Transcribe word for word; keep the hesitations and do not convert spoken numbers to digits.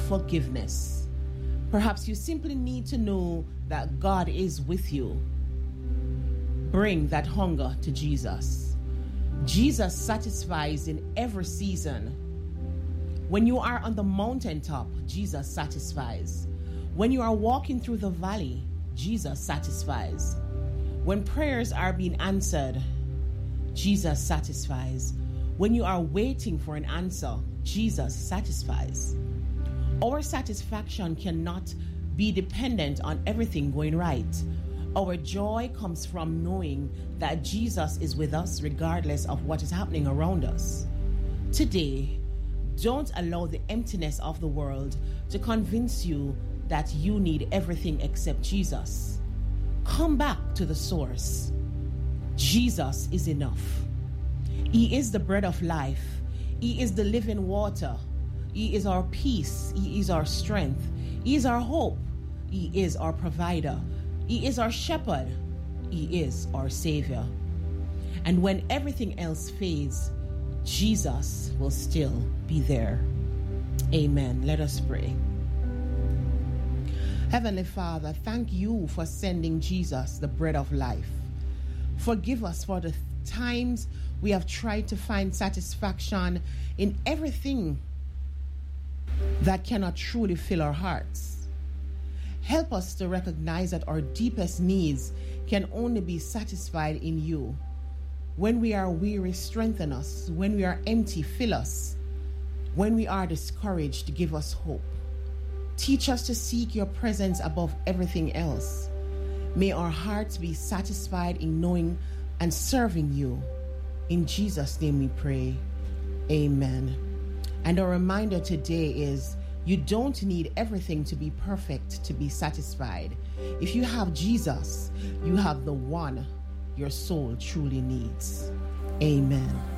forgiveness. Perhaps you simply need to know that God is with you. Bring that hunger to Jesus. Jesus satisfies in every season. When you are on the mountaintop, Jesus satisfies. When you are walking through the valley, Jesus satisfies. When prayers are being answered, Jesus satisfies. When you are waiting for an answer, Jesus satisfies. Our satisfaction cannot be dependent on everything going right. Our joy comes from knowing that Jesus is with us regardless of what is happening around us. Today, don't allow the emptiness of the world to convince you that you need everything except Jesus. Come back to the source. Jesus is enough. He is the bread of life. He is the living water. He is our peace. He is our strength. He is our hope. He is our provider. He is our shepherd. He is our savior. And when everything else fades, Jesus will still be there. Amen. Let us pray. Heavenly Father, thank you for sending Jesus, the bread of life. Forgive us for the times we have tried to find satisfaction in everything that cannot truly fill our hearts. Help us to recognize that our deepest needs can only be satisfied in you. When we are weary, strengthen us. When we are empty, fill us. When we are discouraged, give us hope. Teach us to seek your presence above everything else. May our hearts be satisfied in knowing and serving you. In Jesus' name we pray. Amen. And a reminder today is you don't need everything to be perfect to be satisfied. If you have Jesus, you have the one your soul truly needs. Amen.